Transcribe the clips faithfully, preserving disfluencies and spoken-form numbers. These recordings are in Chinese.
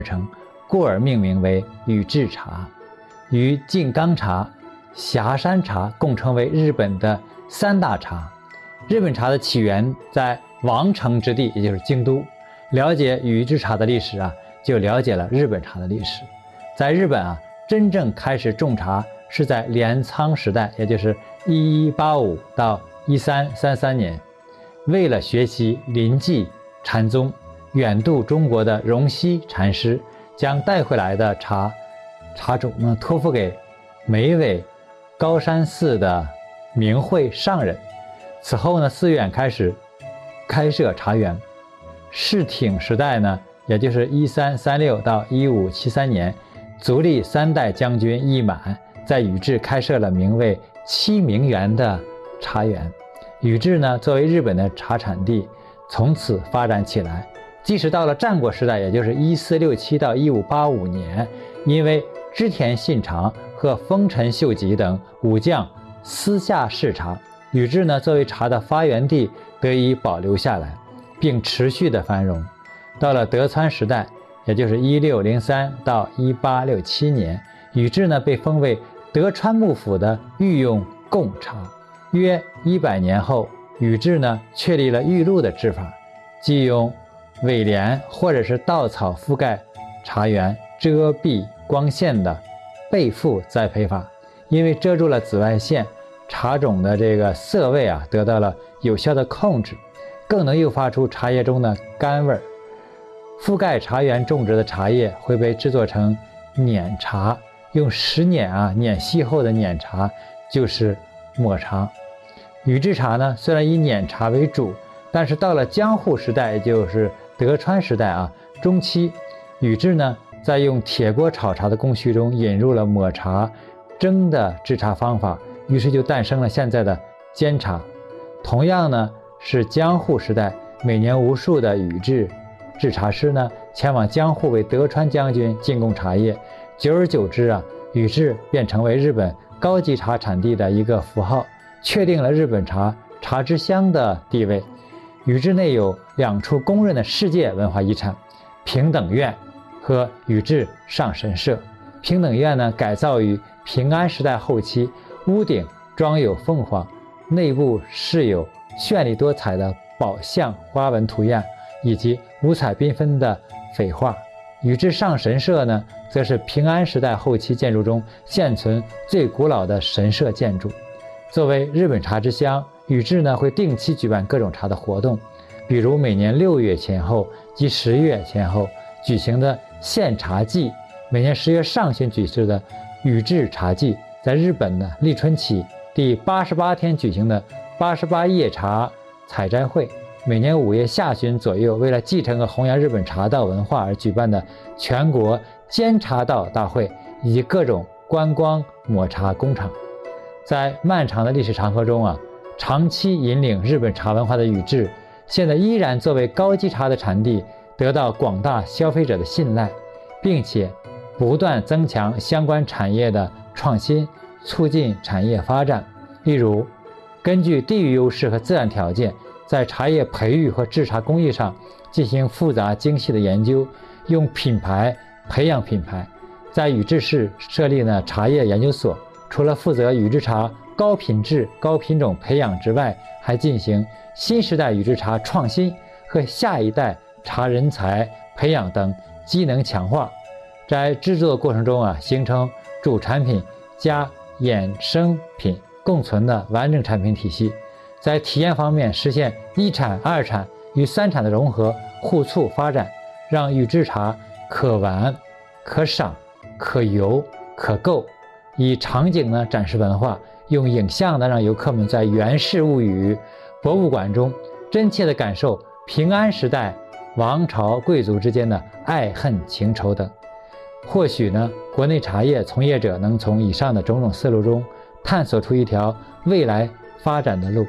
成，故而命名为宇治茶。与静冈茶、霞山茶共称为日本的三大茶。日本茶的起源在王城之地，也就是京都。了解宇治茶的历史啊，就了解了日本茶的历史。在日本啊，真正开始种茶是在镰仓时代，也就是一一八五到一三三三年。为了学习临济禅宗，远渡中国的荣西禅师将带回来的茶茶种呢托付给眉尾高山寺的明慧上人。此后呢，寺院开始开设茶园。室町时代呢，也就是一三三六到一五七三年，足利三代将军义满在宇治开设了名为七明园的茶园。宇治呢，作为日本的茶产地，从此发展起来。即使到了战国时代，也就是一四六七到一五八五年，因为织田信长和丰臣秀吉等武将私下试茶，宇治呢作为茶的发源地得以保留下来，并持续的繁荣。到了德川时代，也就是一六零三到一八六七年，宇治呢被封为德川幕府的御用贡茶。约一百年后，宇治呢确立了玉露的制法，即用苇莲或者是稻草覆盖茶园，遮蔽光线的背覆栽培法。因为遮住了紫外线，茶种的这个色味啊得到了有效的控制，更能诱发出茶叶中的甘味儿。覆盖茶园种植的茶叶会被制作成碾茶，用石碾啊碾细后的碾茶就是抹茶。宇治茶呢虽然以碾茶为主，但是到了江户时代，也就是德川时代啊中期，宇治呢在用铁锅炒茶的工序中引入了抹茶蒸的制茶方法，于是就诞生了现在的煎茶。同样呢是江户时代，每年无数的宇治制茶师呢前往江户为德川将军进贡茶叶，久而久之啊，宇治便成为日本高级茶产地的一个符号，确定了日本茶茶之乡的地位。宇治内有两处公认的世界文化遗产，平等院和宇治上神社。平等院呢改造于平安时代后期，屋顶装有凤凰，内部饰有绚丽多彩的宝相花纹图样以及五彩缤纷的绯画。宇治上神社呢则是平安时代后期建筑中现存最古老的神社建筑。作为日本茶之乡，宇治呢会定期举办各种茶的活动，比如每年六月前后及十月前后举行的献茶季，每年十月上旬举行的宇治茶季，在日本的立春起第八十八天举行的八十八叶茶采摘会，每年五月下旬左右为了继承和弘扬日本茶道文化而举办的全国煎茶道大会，以及各种观光抹茶工厂。在漫长的历史长河中啊，长期引领日本茶文化的宇治，现在依然作为高级茶的产地得到广大消费者的信赖，并且不断增强相关产业的创新，促进产业发展。例如，根据地域优势和自然条件，在茶叶培育和制茶工艺上进行复杂精细的研究，用品牌培养品牌。在宇治市设立了茶叶研究所，除了负责宇治茶高品质高品种培养之外，还进行新时代宇治茶创新和下一代茶人才培养等机能强化。在制作过程中啊，形成主产品加衍生品共存的完整产品体系。在体验方面，实现一产二产与三产的融合互促发展，让宇治茶可玩可赏可游可购。以场景呢展示文化，用影像呢让游客们在源氏物语博物馆中真切地感受平安时代王朝贵族之间的爱恨情仇等。或许呢，国内茶叶从业者能从以上的种种思路中探索出一条未来发展的路。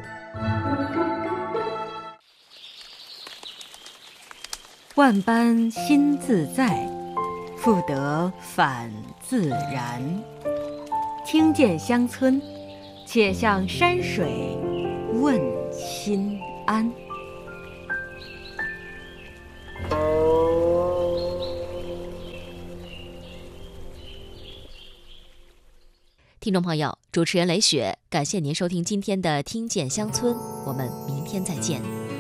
万般心自在，复得返自然。听见乡村，且向山水问心安。 听众朋友，主持人雷雪，感谢您收听今天的《听见乡村》，我们明天再见。